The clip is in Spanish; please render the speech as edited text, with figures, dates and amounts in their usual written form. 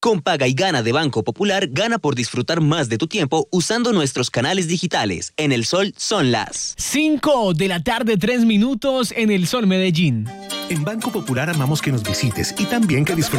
Con Paga y Gana de Banco Popular, gana por disfrutar más de tu tiempo usando nuestros canales digitales. En El Sol son las 5 de la tarde, 3 minutos en El Sol Medellín. En Banco Popular amamos que nos visites y también que disfrutes